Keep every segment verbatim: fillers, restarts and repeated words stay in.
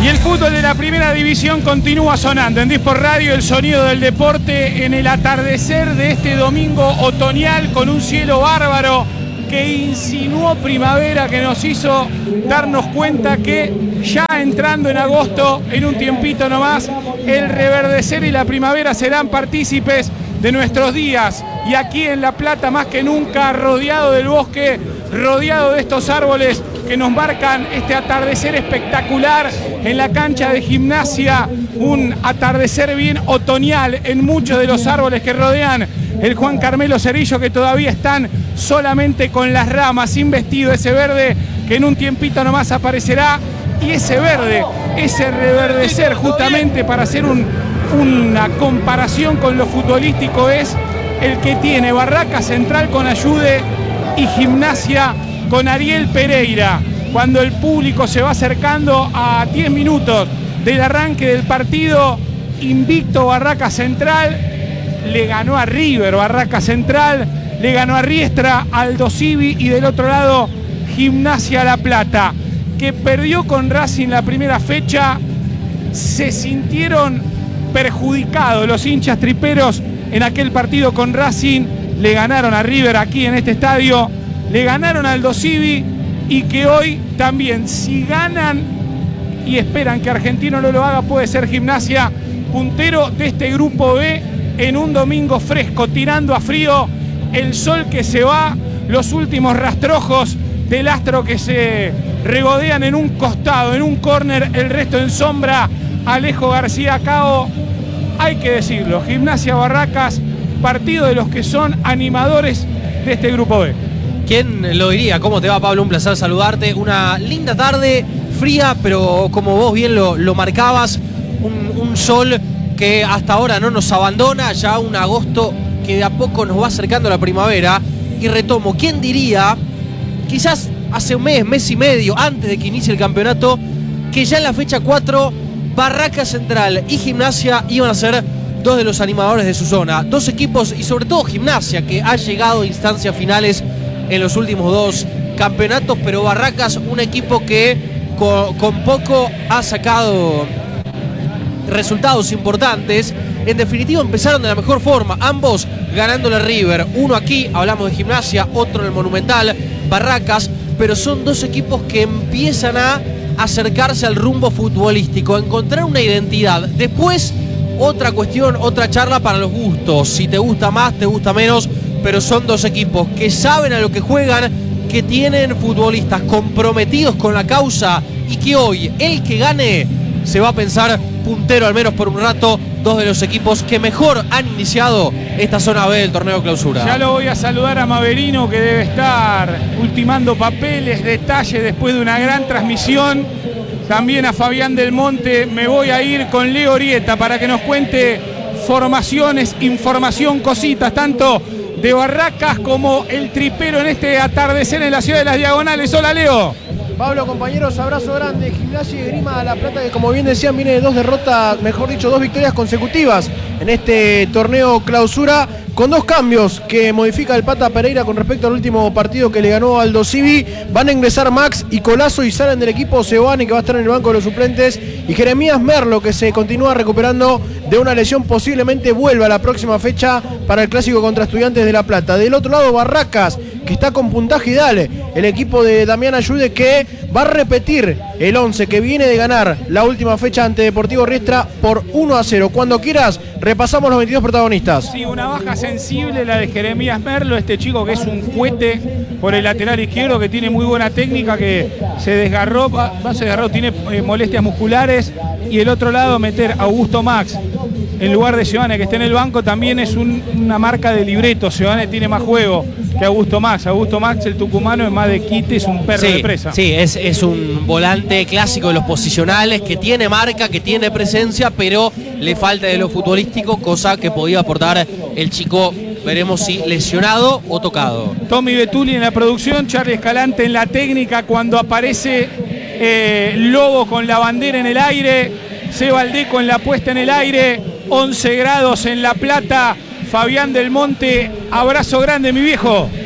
Y el fútbol de la primera división continúa sonando en Disport Radio, el sonido del deporte en el atardecer de este domingo otoñal con un cielo bárbaro que insinuó primavera, que nos hizo darnos cuenta que ya entrando en agosto, en un tiempito nomás, el reverdecer y la primavera serán partícipes de nuestros días. Y aquí en La Plata, más que nunca, rodeado del bosque, rodeado de estos árboles que nos marcan este atardecer espectacular en la cancha de Gimnasia, un atardecer bien otoñal en muchos de los árboles que rodean el Juan Carmelo Cerrillo, que todavía están solamente con las ramas, sin vestido, ese verde que en un tiempito nomás aparecerá, y ese verde, ese reverdecer, justamente para hacer un, una comparación con lo futbolístico, es el que tiene Barracas Central con Ayude y Gimnasia con Ariel Pereira. Cuando el público se va acercando a diez minutos del arranque del partido, invicto Barracas Central, le ganó a River Barracas Central, le ganó a Riestra, Aldo Civi, y del otro lado Gimnasia La Plata, que perdió con Racing la primera fecha. Se sintieron perjudicados los hinchas triperos en aquel partido con Racing, le ganaron a River aquí en este estadio, le ganaron a Aldo Civi, y que hoy también, si ganan y esperan que Argentino no lo haga, puede ser Gimnasia puntero de este grupo B en un domingo fresco, tirando a frío, el sol que se va, los últimos rastrojos del astro que se regodean en un costado, en un córner, el resto en sombra. Alejo García Cao, hay que decirlo, Gimnasia Barracas, partido de los que son animadores de este grupo B. ¿Quién lo diría? ¿Cómo te va, Pablo? Un placer saludarte. Una linda tarde, fría, pero como vos bien lo, lo marcabas, un, un sol que hasta ahora no nos abandona, ya un agosto que de a poco nos va acercando a la primavera. Y retomo, ¿quién diría, quizás hace un mes, mes y medio, antes de que inicie el campeonato, que ya en la fecha cuatro, Barracas Central y Gimnasia iban a ser dos de los animadores de su zona? Dos equipos, y sobre todo Gimnasia, que ha llegado a instancias finales en los últimos dos campeonatos, pero Barracas, un equipo que con, con poco ha sacado resultados importantes. En definitiva, empezaron de la mejor forma, ambos ganándole a River, uno aquí, hablamos de Gimnasia, otro en el Monumental, Barracas, pero son dos equipos que empiezan a acercarse al rumbo futbolístico, a encontrar una identidad. Después, otra cuestión, otra charla para los gustos, si te gusta más, te gusta menos, pero son dos equipos que saben a lo que juegan, que tienen futbolistas comprometidos con la causa, y que hoy el que gane se va a pensar puntero al menos por un rato. Dos de los equipos que mejor han iniciado esta zona B del torneo clausura. Ya lo voy a saludar a Maverino, que debe estar ultimando papeles, detalles después de una gran transmisión. También a Fabián del Monte. Me voy a ir con Leo Orieta para que nos cuente formaciones, información, cositas, tanto de Barracas como el tripero en este atardecer en la ciudad de las Diagonales. Hola, Leo. Pablo, compañeros, abrazo grande. Gimnasia y Esgrima La Plata, que como bien decían, viene de dos derrotas, mejor dicho, dos victorias consecutivas en este torneo clausura, con dos cambios que modifica el Pata Pereira con respecto al último partido que le ganó Aldo Civi. Van a ingresar Max y Colazo, y salen del equipo Sebane, que va a estar en el banco de los suplentes, y Jeremías Merlo, que se continúa recuperando de una lesión, posiblemente vuelva a la próxima fecha para el clásico contra Estudiantes de La Plata. Del otro lado, Barracas, que está con puntaje y dale, el equipo de Damián Ayude, que va a repetir el once que viene de ganar la última fecha ante Deportivo Riestra por uno a cero. Cuando quieras, repasamos los veintidós protagonistas. Sí, una baja sensible la de Jeremías Merlo, este chico que es un cohete por el lateral izquierdo, que tiene muy buena técnica, que se desgarró, va, se desgarró, tiene eh, molestias musculares. Y el otro lado, meter a Augusto Max en lugar de Sebane, que está en el banco, también es un, una marca de libreto. Sebane tiene más juego que Augusto Max. Augusto Max, el tucumano, es más de quite, es un perro sí, de presa. Sí, es, es un volante clásico de los posicionales, que tiene marca, que tiene presencia, pero le falta de lo futbolístico, cosa que podía aportar el chico. Veremos si lesionado o tocado. Tommy Betuli en la producción, Charlie Escalante en la técnica. Cuando aparece eh, Lobo con la bandera en el aire, Seba Aldeco en la puesta en el aire, once grados en La Plata. Fabián del Monte, abrazo grande, mi viejo.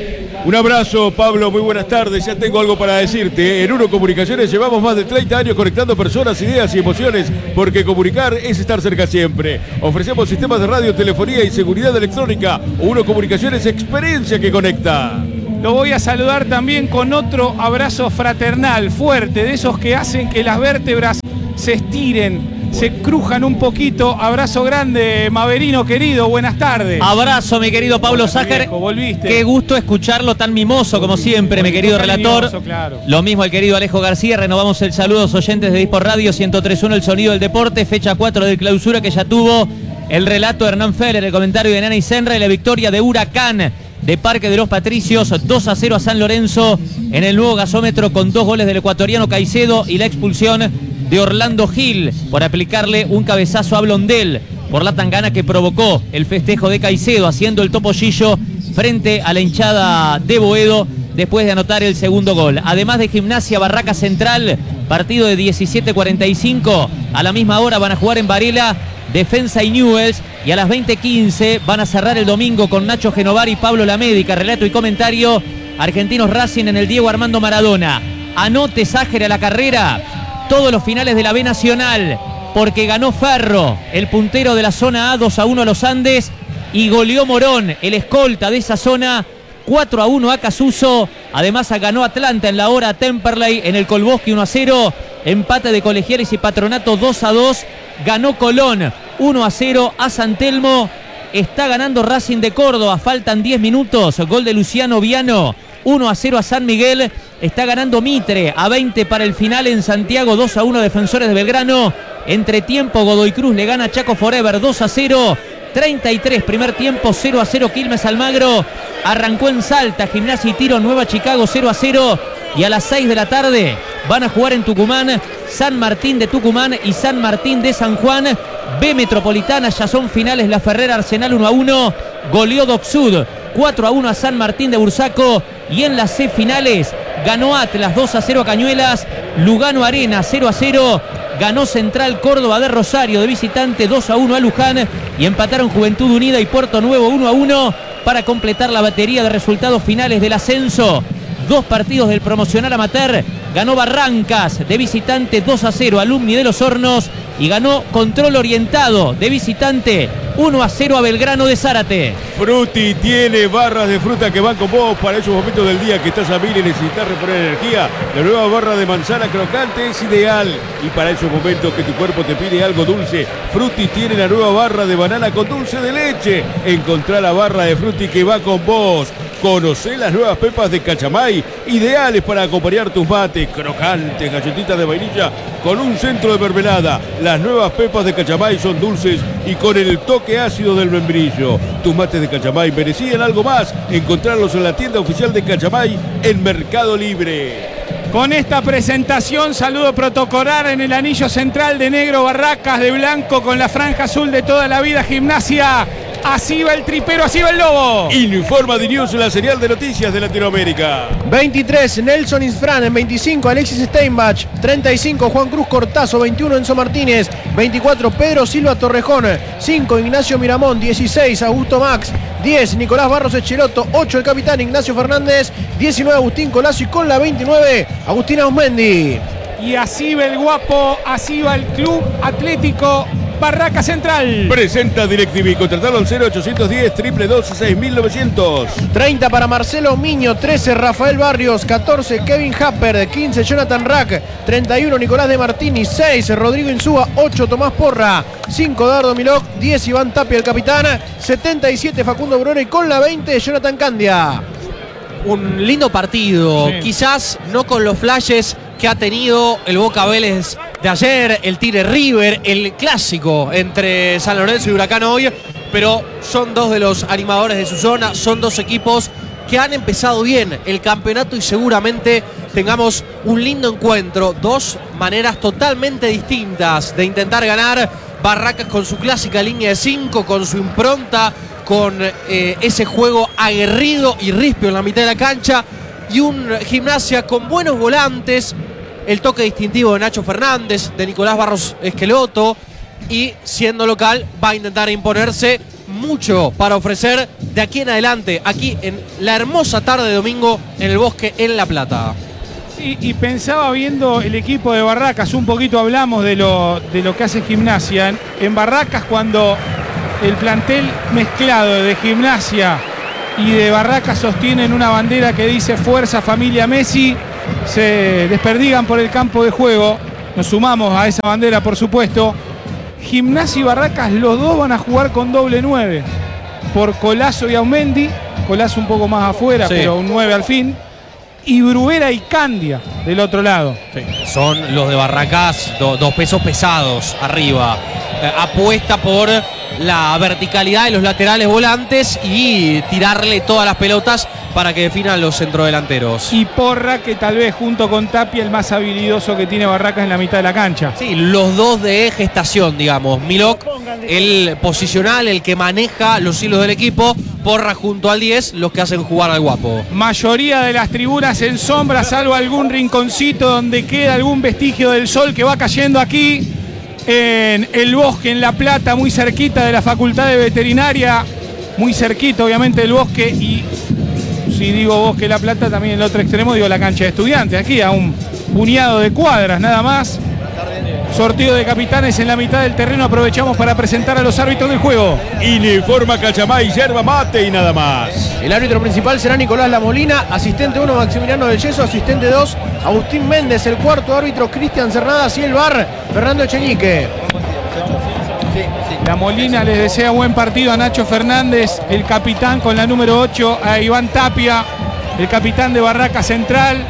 Un abrazo, Pablo, muy buenas tardes. Ya tengo algo para decirte. En Uno Comunicaciones llevamos más de treinta años conectando personas, ideas y emociones, porque comunicar es estar cerca siempre. Ofrecemos sistemas de radio, telefonía y seguridad electrónica. Uno Comunicaciones, experiencia que conecta. Lo voy a saludar también con otro abrazo fraternal, fuerte, de esos que hacen que las vértebras se estiren, se crujan un poquito. Abrazo grande, Maverino querido, buenas tardes. Abrazo, mi querido Pablo Sájer. Volviste. Qué gusto escucharlo tan mimoso como siempre, mi querido relator. Mimoso, claro. Lo mismo el querido Alejo García. Renovamos el saludo a los oyentes de Dispor Radio ciento tres punto uno, el sonido del deporte, fecha cuatro de clausura, que ya tuvo el relato de Hernán Feller, el comentario de Nani Senra y la victoria de Huracán de Parque de los Patricios, dos a cero a San Lorenzo en el nuevo gasómetro, con dos goles del ecuatoriano Caicedo y la expulsión de Orlando Gil por aplicarle un cabezazo a Blondel por la tangana que provocó el festejo de Caicedo, haciendo el topollillo frente a la hinchada de Boedo después de anotar el segundo gol. Además de Gimnasia Barraca Central, partido de diecisiete cuarenta y cinco, a la misma hora van a jugar en Varela Defensa y Newell's, y a las veinte quince van a cerrar el domingo con Nacho Genovar y Pablo Lamédica, relato y comentario, Argentinos Racing en el Diego Armando Maradona. Anote Sájer a la carrera todos los finales de la B Nacional, porque ganó Ferro, el puntero de la zona A, dos a uno a los Andes, y goleó Morón, el escolta de esa zona, cuatro a uno a Casuso. Además ganó Atlanta en la hora a Temperley en el Colbosque uno a cero. Empate de Colegiales y Patronato dos a dos. Ganó Colón uno a cero a San Telmo. Está ganando Racing de Córdoba, faltan diez minutos. Gol de Luciano Viano, uno a cero a San Miguel. Está ganando Mitre a veinte para el final en Santiago, dos a uno a Defensores de Belgrano. Entre tiempo Godoy Cruz le gana a Chaco Forever dos a cero. treinta y tres primer tiempo, cero a cero Quilmes Almagro. Arrancó en Salta, Gimnasia y Tiro, Nueva Chicago cero a cero. Y a las seis de la tarde van a jugar en Tucumán San Martín de Tucumán y San Martín de San Juan. B Metropolitana, ya son finales. La Ferrera Arsenal uno a uno. Goleó Docsud cuatro a uno a San Martín de Bursaco. Y en las C finales ganó Atlas dos a cero a Cañuelas. Lugano Arena cero a cero. Ganó Central Córdoba de Rosario de visitante dos a uno a Luján. Y empataron Juventud Unida y Puerto Nuevo uno a uno para completar la batería de resultados finales del ascenso. Dos partidos del promocional amateur. Ganó Barrancas de visitante dos a cero Alumni de los Hornos. Y ganó Control Orientado de visitante uno a cero a Belgrano de Zárate. Fruti tiene barras de fruta que van con vos para esos momentos del día que estás a mil y necesitas reponer energía. La nueva barra de manzana crocante es ideal. Y para esos momentos que tu cuerpo te pide algo dulce, Fruti tiene la nueva barra de banana con dulce de leche. Encontrá la barra de Fruti que va con vos. Conocé las nuevas pepas de Cachamay, ideales para acompañar tus mates. Crocantes, galletitas de vainilla con un centro de mermelada. Las nuevas pepas de Cachamay son dulces y con el toque ácido del membrillo. Tus mates de Cachamay merecían algo más. Encontrarlos en la tienda oficial de Cachamay en Mercado Libre. Con esta presentación, saludo protocolar en el anillo central de negro, Barracas de blanco con la franja azul de toda la vida, Gimnasia. Así va el tripero, así va el lobo. Informa de News, la señal de noticias de Latinoamérica. veintitrés, Nelson Isfran. En veinticinco, Alexis Steinbach. treinta y cinco, Juan Cruz Cortazo. veintiuno, Enzo Martínez. veinticuatro, Pedro Silva Torrejón. cinco, Ignacio Miramón. dieciséis, Augusto Max. diez, Nicolás Barros Echeloto. ocho, el capitán Ignacio Fernández. diecinueve, Agustín Colazo. Y con la veintinueve, Agustín Ausmendi. Y así va el guapo, así va el Club Atlético Barraca Central. Presenta DirecTV. Contratalo al cero ochocientos diez, triple doce, seis mil novecientos. treinta para Marcelo Miño. trece, Rafael Barrios. catorce, Kevin Happer. quince, Jonathan Rack. treinta y uno, Nicolás de Martini. seis, Rodrigo Insúa. ocho, Tomás Porra. cinco, Dardo Milok. diez, Iván Tapia, el capitán. setenta y siete, Facundo Brore. Y con la veinte, Jonathan Candia. Un lindo partido, Sí. quizás no con los flashes que ha tenido el Boca Vélez de ayer, el Tigre River, el clásico entre San Lorenzo y Huracán hoy, pero son dos de los animadores de su zona, son dos equipos que han empezado bien el campeonato y seguramente tengamos un lindo encuentro, dos maneras totalmente distintas de intentar ganar. Barracas con su clásica línea de cinco, con su impronta, con eh, ese juego aguerrido y rispio en la mitad de la cancha, y un Gimnasia con buenos volantes, el toque distintivo de Nacho Fernández, de Nicolás Barros Esqueloto, y siendo local va a intentar imponerse mucho para ofrecer de aquí en adelante, aquí en la hermosa tarde de domingo en el Bosque en La Plata. Sí, y pensaba viendo el equipo de Barracas, un poquito hablamos de lo, de lo que hace Gimnasia. En, en Barracas, cuando el plantel mezclado de Gimnasia y de Barracas sostienen una bandera que dice Fuerza Familia Messi, se desperdigan por el campo de juego. Nos sumamos a esa bandera, por supuesto. Gimnasia y Barracas, los dos van a jugar con doble nueve. Por Colazo y Aumendi. Colazo un poco más afuera, sí, pero un nueve al fin. Y Bruera y Candia del otro lado. Sí, son los de Barracas, do, dos pesos pesados arriba. Eh, apuesta por la verticalidad de los laterales volantes y tirarle todas las pelotas para que definan los centrodelanteros. Y Porra, que tal vez junto con Tapia el más habilidoso que tiene Barracas en la mitad de la cancha. Sí, los dos de gestación, digamos. Milok, el posicional, el que maneja los hilos del equipo. Porra junto al diez, los que hacen jugar al guapo. Mayoría de las tribunas en sombra, salvo algún rinconcito donde queda algún vestigio del sol que va cayendo aquí en el Bosque, en La Plata, muy cerquita de la Facultad de Veterinaria, muy cerquita obviamente del Bosque. Y si digo Bosque La Plata, también en el otro extremo digo la cancha de Estudiantes, aquí a un puñado de cuadras nada más. Sorteo de capitanes en la mitad del terreno. Aprovechamos para presentar a los árbitros del juego. Informa Cachamay, yerba mate y nada más. El árbitro principal será Nicolás La Molina, asistente uno Maximiliano del Yeso, asistente dos Agustín Méndez, el cuarto árbitro Cristian Cernadas y el V A R Fernando Echenique. La Molina les desea buen partido a Nacho Fernández, el capitán con la número ocho, a Iván Tapia, el capitán de Barracas Central.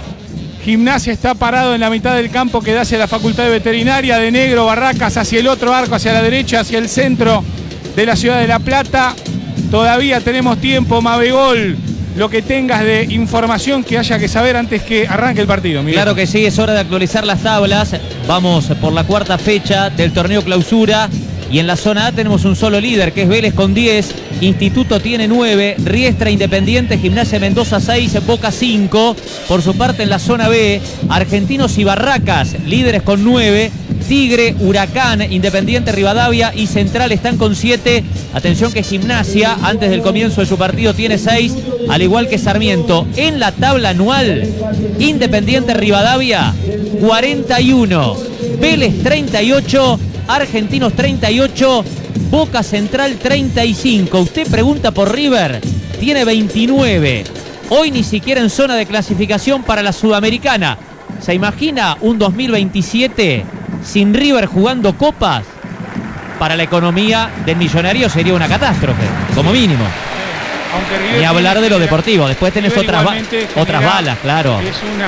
Gimnasia está parado en la mitad del campo que da hacia la Facultad de Veterinaria, de negro. Barracas hacia el otro arco, hacia la derecha, hacia el centro de la ciudad de La Plata. Todavía tenemos tiempo, Mabegol, lo que tengas de información que haya que saber antes que arranque el partido, Miguel. Claro que sí, es hora de actualizar las tablas. Vamos por la cuarta fecha del torneo Clausura. Y en la zona A tenemos un solo líder, que es Vélez con diez, Instituto tiene nueve, Riestra, Independiente, Gimnasia Mendoza seis, Boca cinco. Por su parte en la zona B, Argentinos y Barracas, líderes con nueve, Tigre, Huracán, Independiente, Rivadavia y Central están con siete. Atención que Gimnasia, antes del comienzo de su partido, tiene seis, al igual que Sarmiento. En la tabla anual, Independiente, Rivadavia, cuarenta y uno, Vélez treinta y ocho, Argentinos treinta y ocho, Boca Central treinta y cinco. Usted pregunta por River, tiene veintinueve. Hoy ni siquiera en zona de clasificación para la Sudamericana. ¿Se imagina un dos mil veintisiete sin River jugando copas? Para la economía del millonario sería una catástrofe, como mínimo. Aunque River Ni hablar tiene, de lo deportivo. Después tenés River otras, ba genera, otras balas, claro. Es una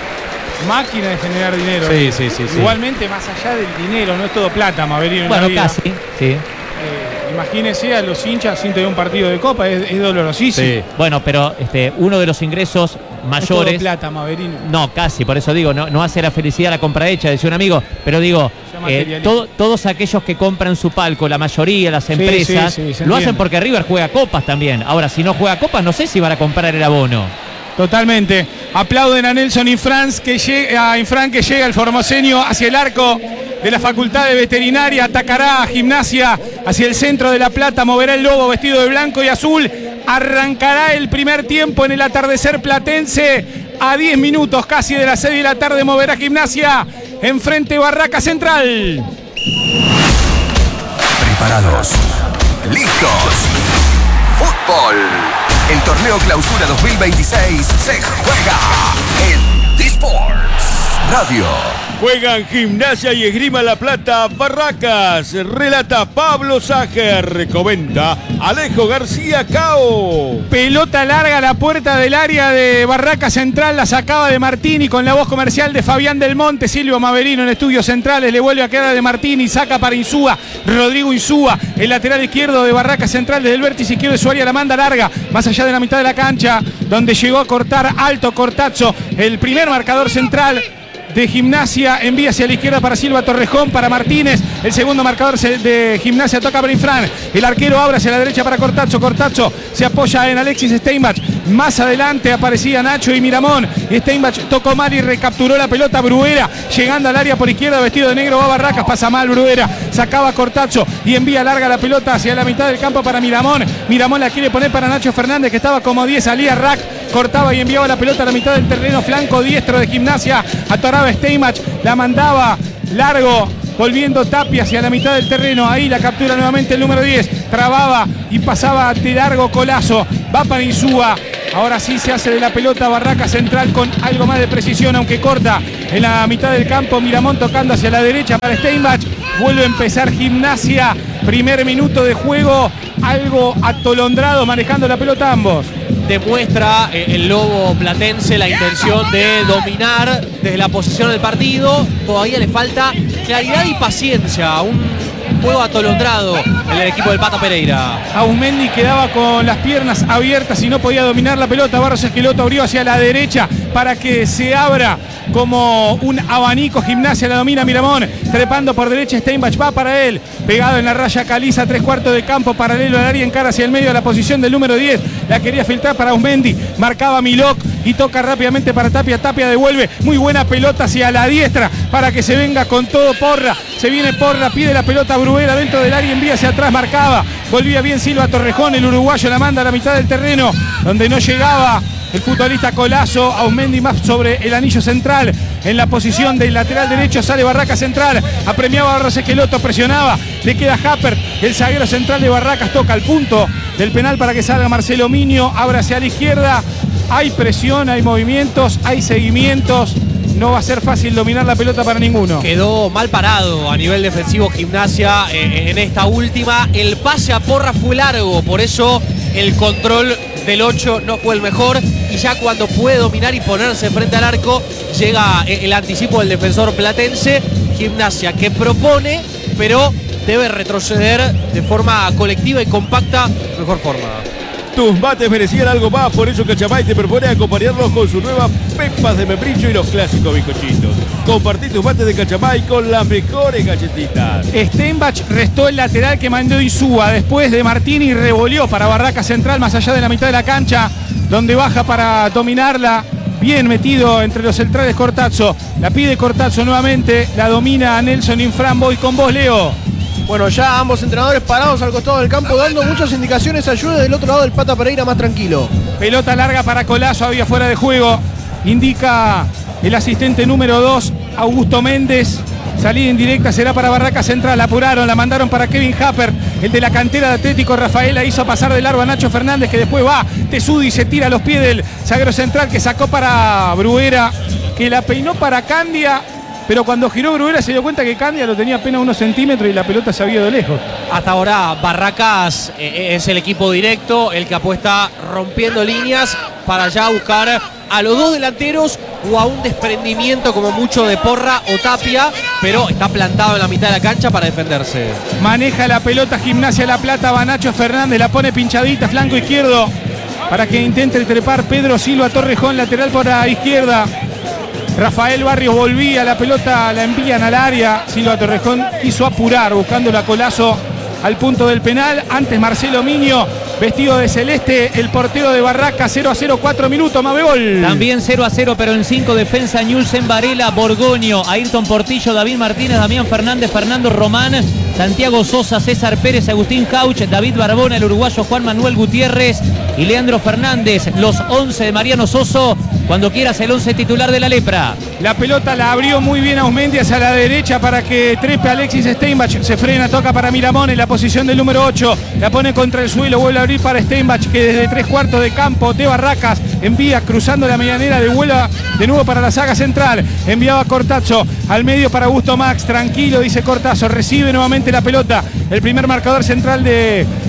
máquina de generar dinero. Sí, sí, sí, sí. Igualmente, más allá del dinero, no es todo plata, Maverino. Bueno, casi, sí. Eh, imagínese a los hinchas sin tener un partido de copa, es, es dolorosísimo. Sí. Bueno, pero este, uno de los ingresos mayores. No es todo plata, Maverino. No, casi, por eso digo, no, no hace la felicidad la compra hecha, decía un amigo, pero digo, eh, to, todos aquellos que compran su palco, la mayoría, las empresas, sí, sí, sí, lo hacen porque River juega copas también. Ahora, si no juega copas, no sé si van a comprar el abono. Totalmente. Aplauden a Nelson Infran que llega, a Infran que llega el formoseño hacia el arco de la Facultad de Veterinaria, atacará a Gimnasia hacia el centro de La Plata, moverá el lobo vestido de blanco y azul, arrancará el primer tiempo en el atardecer platense, a diez minutos casi de las seis de la tarde moverá Gimnasia, enfrente Barraca Central. Preparados, listos, fútbol. El torneo Clausura dos mil veintiséis se juega en D-Sports Radio. Juegan Gimnasia y Esgrima La Plata, Barracas. Relata Pablo Ságer. Comenta Alejo García Cao. Pelota larga a la puerta del área de Barraca Central. La sacaba de Martini con la voz comercial de Fabián Del Monte. Silvio Maverino en estudios centrales. Le vuelve a quedar de Martini. Saca para Insúa. Rodrigo Insúa. El lateral izquierdo de Barraca Central. Desde el vértice izquierdo de su área la manda larga. Más allá de la mitad de la cancha. Donde llegó a cortar alto Cortazzo. El primer marcador central de Gimnasia, envía hacia la izquierda para Silva Torrejón, para Martínez, el segundo marcador de Gimnasia toca Brinfran, el arquero abre hacia la derecha para Cortazzo, Cortazzo se apoya en Alexis Steinbach, más adelante aparecía Nacho y Miramón, y Steinbach tocó mal y recapturó la pelota Bruera, llegando al área por izquierda, vestido de negro va Barracas, pasa mal Bruera, sacaba Cortazzo y envía larga la pelota hacia la mitad del campo para Miramón, Miramón la quiere poner para Nacho Fernández, que estaba como diez, salía Rack, cortaba y enviaba la pelota a la mitad del terreno, flanco diestro de Gimnasia, atoraba Steinbach, la mandaba largo, volviendo Tapia hacia la mitad del terreno, ahí la captura nuevamente el número diez, trababa y pasaba de largo Colazo, va para Insúa, ahora sí se hace de la pelota Barraca Central con algo más de precisión, aunque corta en la mitad del campo, Miramón tocando hacia la derecha para Steinbach, vuelve a empezar Gimnasia, primer minuto de juego, algo atolondrado manejando la pelota ambos. Demuestra eh, el Lobo platense la intención de dominar desde la posición del partido. Todavía le falta claridad y paciencia. Un juego atolondrado en el equipo del Pata Pereira. Ausmendi quedaba con las piernas abiertas y no podía dominar la pelota. Barros Esqueloto abrió hacia la derecha para que se abra como un abanico. Gimnasia la domina Miramón, trepando por derecha Steinbach, va para él, pegado en la raya Caliza, tres cuartos de campo, paralelo al área, encara hacia el medio a la posición del número diez, la quería filtrar para Ausmendi, marcaba Milok y toca rápidamente para Tapia, Tapia devuelve, muy buena pelota hacia la diestra para que se venga con todo Porra, se viene Porra, pide la pelota Bruera dentro del área, envía hacia atrás, marcaba, volvía bien Silva Torrejón, el uruguayo la manda a la mitad del terreno, donde no llegaba el futbolista Colazo, Ausmendi más sobre el anillo central, en la posición del lateral derecho sale Barracas Central, apremiaba a Barros Esqueloto, presionaba, le queda Happer, el zaguero central de Barracas toca el punto del penal para que salga Marcelo Miño, abre hacia la izquierda, hay presión, hay movimientos, hay seguimientos, no va a ser fácil dominar la pelota para ninguno. Quedó mal parado a nivel defensivo Gimnasia eh, en esta última, el pase a Porra fue largo, por eso el control del ocho no fue el mejor y ya cuando puede dominar y ponerse frente al arco llega el anticipo del defensor platense. Gimnasia que propone pero debe retroceder de forma colectiva y compacta, mejor forma. Tus mates merecían algo más, por eso Cachamay te propone acompañarlos con sus nuevas pepas de membrillo y los clásicos bizcochitos. Compartí tus mates de Cachamay con las mejores galletitas. Steinbach restó el lateral que mandó Insúa después de Martini y revolvió para Barraca Central más allá de la mitad de la cancha, donde baja para dominarla. Bien metido entre los centrales Cortazzo. La pide Cortazzo nuevamente, la domina Nelson Infran. Voy con vos, Leo. Bueno, ya ambos entrenadores parados al costado del campo dando muchas indicaciones, ayuda del otro lado del Pata Pereira más tranquilo. Pelota larga para Colazo, había fuera de juego. Indica el asistente número dos, Augusto Méndez. Salida indirecta será para Barraca Central. La apuraron, la mandaron para Kevin Happer. El de la cantera de Atlético Rafaela hizo pasar de largo a Nacho Fernández, que después va Tesudi y se tira a los pies del zaguero central, que sacó para Bruera, que la peinó para Candia. Pero cuando giró Bruera se dio cuenta que Candia lo tenía apenas unos centímetros y la pelota se había ido lejos. Hasta ahora Barracas eh, es el equipo directo, el que apuesta rompiendo líneas para ya buscar a los dos delanteros o a un desprendimiento como mucho de Porra o Tapia, pero está plantado en la mitad de la cancha para defenderse. Maneja la pelota Gimnasia La Plata, va Nacho Fernández, la pone pinchadita, flanco izquierdo, para que intente trepar Pedro Silva Torrejón, lateral por la izquierda. Rafael Barrios volvía, la pelota la envían al área. Silva Torrejón quiso apurar, buscando la Colazo al punto del penal. Antes Marcelo Miño, vestido de celeste, el portero de Barraca. Cero a cero, cuatro minutos, Mabegol. También cero a cero, pero en cinco, defensa Ñulsen Varela, Borgoño, Ayrton Portillo, David Martínez, Damián Fernández, Fernando Román, Santiago Sosa, César Pérez, Agustín Cauch, David Barbona, el uruguayo Juan Manuel Gutiérrez y Leandro Fernández. Los once de Mariano Soso. Cuando quieras, el once titular de la Lepra. La pelota la abrió muy bien Ausmendi hacia la derecha para que trepe Alexis Steinbach. Se frena, toca para Miramón en la posición del número ocho. La pone contra el suelo, vuelve a abrir para Steinbach, que desde tres cuartos de campo de Barracas envía cruzando la medianera, de vuela de nuevo para la saga central. Enviaba Cortazzo al medio para Augusto Max. Tranquilo, dice Cortazzo. Recibe nuevamente la pelota. El primer marcador central de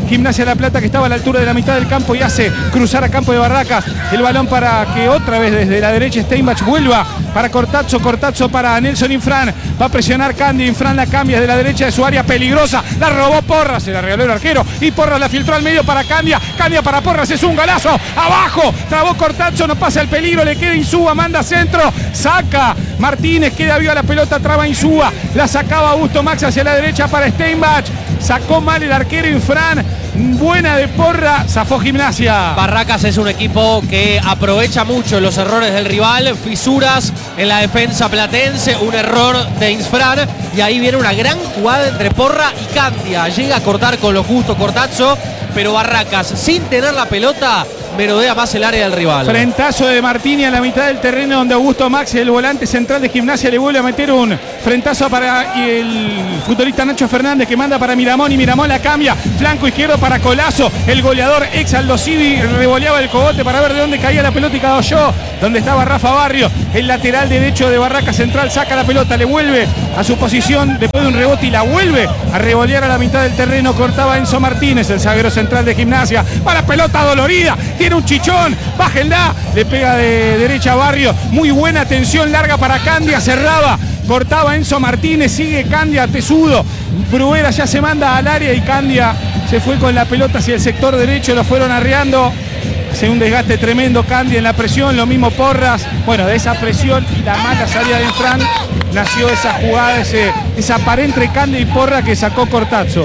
Gimnasia de La Plata, que estaba a la altura de la mitad del campo y hace cruzar a campo de Barracas el balón para que otra vez desde la derecha Steinbach vuelva para Cortazzo, Cortazzo para Nelson Infran, va a presionar Candia, Infran la cambia de la derecha de su área peligrosa, la robó Porras, se la regaló el arquero y Porras la filtró al medio para Candia, Candia para Porras, es un golazo, abajo, trabó Cortazzo, no pasa el peligro, le queda Insúa, manda centro, saca Martínez, queda viva la pelota, traba Insúa, la sacaba Augusto Max hacia la derecha para Steinbach, sacó mal el arquero Infran, buena de Porra, zafó Gimnasia. Barracas es un equipo que aprovecha mucho los errores del rival, fisuras en la defensa platense, un error de Infran y ahí viene una gran jugada entre Porra y Candia, llega a cortar con lo justo Cortazzo, pero Barracas sin tener la pelota merodea más el área del rival. Frentazo de Martini a la mitad del terreno donde Augusto Max, el volante central de Gimnasia, le vuelve a meter un frentazo para el futbolista Nacho Fernández que manda para Miramón y Miramón la cambia, flanco izquierdo para Colazo, el goleador ex Aldo Civi revoleaba el cogote para ver de dónde caía la pelota y cayó donde estaba Rafa Barrio, el lateral derecho de Barracas Central, saca la pelota, le vuelve a su posición después de un rebote y la vuelve a revolear a la mitad del terreno, cortaba Enzo Martínez, el zaguero central de Gimnasia, para pelota dolorida, tiene un chichón, bájenla, le pega de derecha a Barrio, muy buena atención larga para Candia, cerraba, cortaba Enzo Martínez, sigue Candia tesudo, Bruera ya se manda al área y Candia se fue con la pelota hacia el sector derecho, lo fueron arreando, hace un desgaste tremendo Candia en la presión, lo mismo Porras, bueno, de esa presión y la mala salida de Infran nació esa jugada, ese, esa pared entre Candia y Porra que sacó Cortazzo.